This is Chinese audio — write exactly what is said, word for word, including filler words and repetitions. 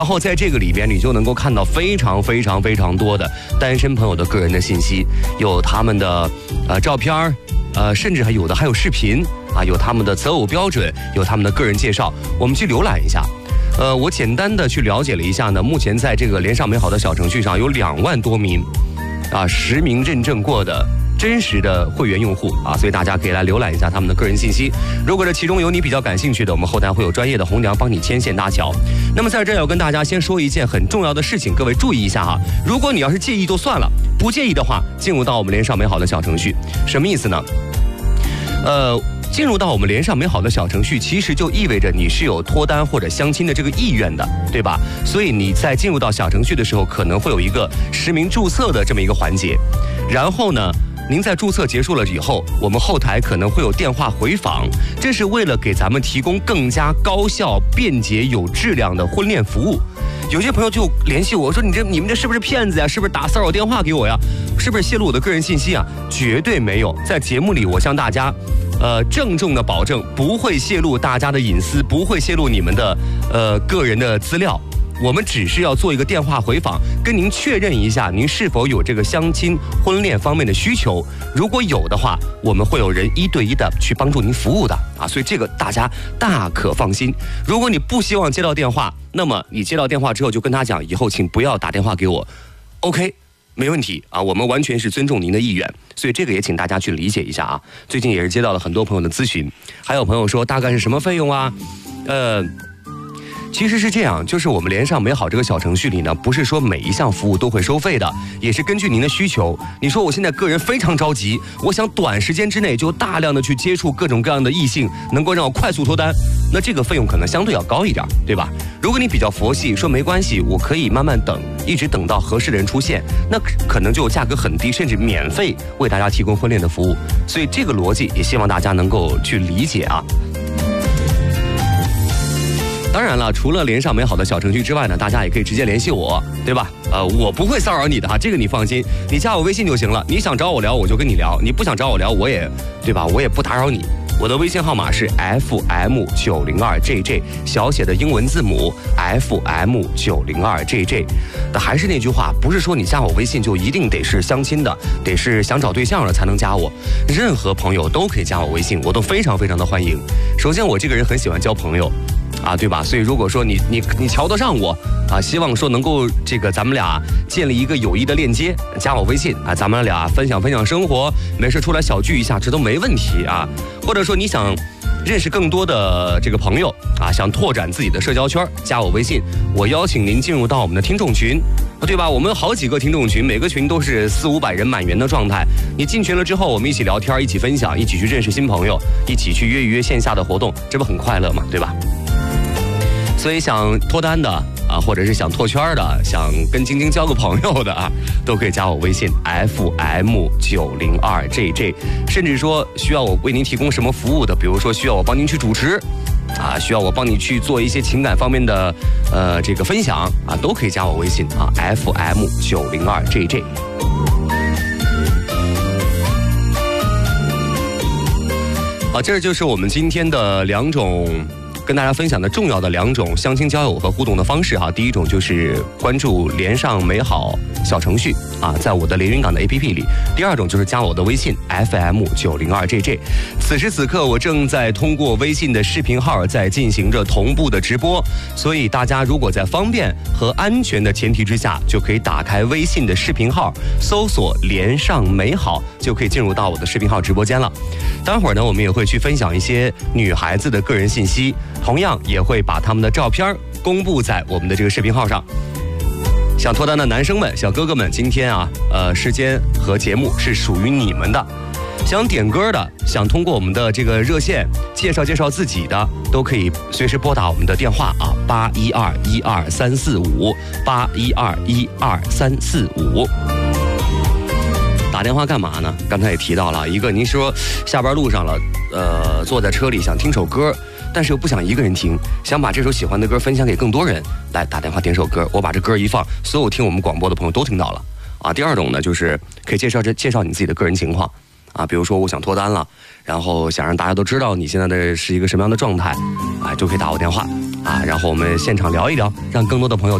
然后在这个里边，你就能够看到非常非常非常多的单身朋友的个人的信息，有他们的呃照片儿，呃，甚至还有的还有视频啊，有他们的择偶标准，有他们的个人介绍，我们去浏览一下。呃，我简单的去了解了一下呢，目前在这个联上美好的小程序上有两万多名啊实名认证过的真实的会员用户啊，所以大家可以来浏览一下他们的个人信息。如果这其中有你比较感兴趣的，我们后台会有专业的红娘帮你牵线搭桥。那么在这儿要跟大家先说一件很重要的事情，各位注意一下哈。如果你要是介意就算了，不介意的话，进入到我们联上美好的小程序，什么意思呢？呃，进入到我们联上美好的小程序，其实就意味着你是有脱单或者相亲的这个意愿的，对吧？所以你在进入到小程序的时候，可能会有一个实名注册的这么一个环节，然后呢，您在注册结束了以后，我们后台可能会有电话回访，这是为了给咱们提供更加高效、便捷、有质量的婚恋服务。有些朋友就联系我说：“你这你们这是不是骗子呀？是不是打骚扰电话给我呀？是不是泄露我的个人信息啊？”绝对没有，在节目里我向大家，呃，郑重的保证不会泄露大家的隐私，不会泄露你们的呃个人的资料。我们只是要做一个电话回访，跟您确认一下您是否有这个相亲婚恋方面的需求。如果有的话，我们会有人一对一的去帮助您服务的啊，所以这个大家大可放心。如果你不希望接到电话，那么你接到电话之后就跟他讲，以后请不要打电话给我 ，OK， 没问题啊，我们完全是尊重您的意愿，所以这个也请大家去理解一下啊。最近也是接到了很多朋友的咨询，还有朋友说大概是什么费用啊？呃。其实是这样，就是我们联上美好这个小程序里呢，不是说每一项服务都会收费的，也是根据您的需求。你说我现在个人非常着急，我想短时间之内就大量的去接触各种各样的异性，能够让我快速脱单，那这个费用可能相对要高一点，对吧？如果你比较佛系，说没关系，我可以慢慢等，一直等到合适的人出现，那可能就价格很低，甚至免费为大家提供婚恋的服务。所以这个逻辑也希望大家能够去理解啊。当然了，除了连上美好的小程序之外呢，大家也可以直接联系我，对吧？呃，我不会骚扰你的哈，这个你放心，你加我微信就行了。你想找我聊，我就跟你聊；你不想找我聊，我也，对吧？我也不打扰你。我的微信号码是 F M 九零二 J J， 小写的英文字母 F M 九零二 J J。还是那句话，不是说你加我微信就一定得是相亲的，得是想找对象了才能加我。任何朋友都可以加我微信，我都非常非常的欢迎。首先，我这个人很喜欢交朋友。啊，对吧？所以如果说你你你瞧得上我啊，希望说能够这个咱们俩建立一个友谊的链接，加我微信啊，咱们俩分享分享生活，没事出来小聚一下，这都没问题啊。或者说你想认识更多的这个朋友啊，想拓展自己的社交圈，加我微信，我邀请您进入到我们的听众群，对吧？我们有好几个听众群，每个群都是四五百人满员的状态。你进群了之后，我们一起聊天，一起分享，一起去认识新朋友，一起去约一约线下的活动，这不很快乐吗？对吧？所以想脱单的啊，或者是想脱圈的，想跟晶晶交个朋友的啊，都可以加我微信 F M 九零二 J J， 甚至说需要我为您提供什么服务的，比如说需要我帮您去主持啊，需要我帮你去做一些情感方面的呃这个分享啊，都可以加我微信啊 F M 九零二 J J。好，这就是我们今天的两种跟大家分享的重要的两种相亲交友和互动的方式哈。第一种就是关注连上美好小程序啊，在我的连云港的 A P P 里。第二种就是加我的微信 F M 九零二 J J。此时此刻，我正在通过微信的视频号在进行着同步的直播，所以大家如果在方便和安全的前提之下，就可以打开微信的视频号，搜索连上美好，就可以进入到我的视频号直播间了。待会儿呢，我们也会去分享一些女孩子的个人信息，同样也会把他们的照片公布在我们的这个视频号上。想脱单的男生们、小哥哥们，今天啊，呃，时间和节目是属于你们的。想点歌的，想通过我们的这个热线介绍介绍自己的，都可以随时拨打我们的电话啊，八一二一二三四五，八一二一二三四五。打电话干嘛呢？刚才也提到了一个，您说下班路上了，呃，坐在车里想听首歌，但是又不想一个人听，想把这首喜欢的歌分享给更多人，来打电话点首歌，我把这歌一放，所有听我们广播的朋友都听到了啊。第二种呢，就是可以介绍这介绍你自己的个人情况啊，比如说我想脱单了，然后想让大家都知道你现在的是一个什么样的状态，啊，就可以打我电话啊，然后我们现场聊一聊，让更多的朋友